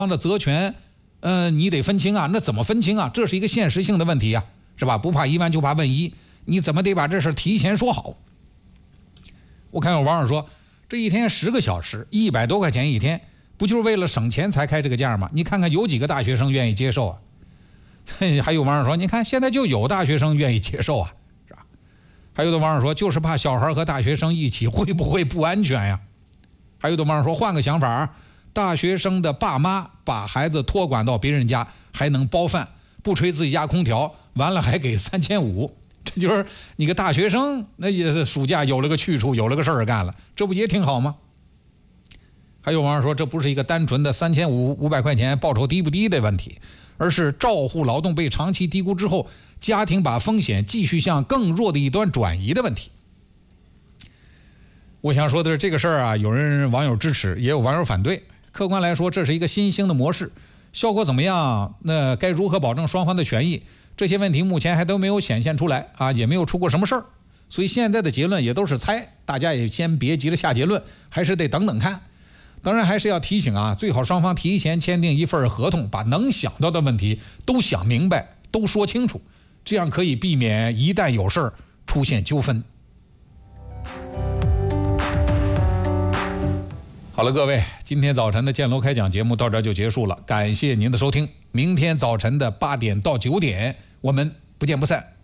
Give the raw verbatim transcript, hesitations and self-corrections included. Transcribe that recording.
方的责权，呃，你得分清啊。那怎么分清啊？这是一个现实性的问题啊，是吧？不怕一万就怕万一，你怎么得把这事提前说好？我看有网友说，这一天十个小时，一百多块钱一天，不就是为了省钱才开这个价吗？你看看有几个大学生愿意接受啊？还有网友说，你看现在就有大学生愿意接受啊，是吧？还有的网友说，就是怕小孩和大学生一起会不会不安全呀？还有的网友说，换个想法，大学生的爸妈把孩子托管到别人家，还能包饭，不吹自己家空调，完了还给三千五，这就是你个大学生，那也是暑假有了个去处，有了个事儿干了，这不也挺好吗？还有网友说，这不是一个单纯的三千五五百块钱报酬低不低的问题，而是照护劳动被长期低估之后，家庭把风险继续向更弱的一端转移的问题。我想说的是，这个事儿啊，有人网友支持，也有网友反对。客观来说，这是一个新兴的模式，效果怎么样？那该如何保证双方的权益？这些问题目前还都没有显现出来啊，也没有出过什么事儿。所以现在的结论也都是猜，大家也先别急着下结论，还是得等等看。当然还是要提醒啊，最好双方提前签订一份合同，把能想到的问题都想明白，都说清楚，这样可以避免一旦有事儿出现纠纷。好了，各位，今天早晨的建楼开讲节目到这就结束了，感谢您的收听。明天早晨的八点到九点，我们不见不散。